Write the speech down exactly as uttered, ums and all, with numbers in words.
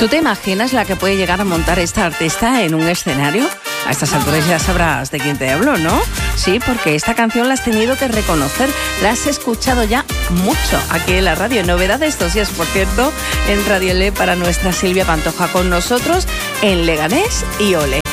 ¿Tú te imaginas la que puede llegar a montar esta artista en un escenario? A estas alturas ya sabrás de quién te hablo, ¿no? Sí, porque esta canción la has tenido que reconocer, la has escuchado ya mucho aquí en la radio. Novedades estos días, por cierto, en Radio Le para nuestra Silvia Pantoja con nosotros en Leganés y Ole.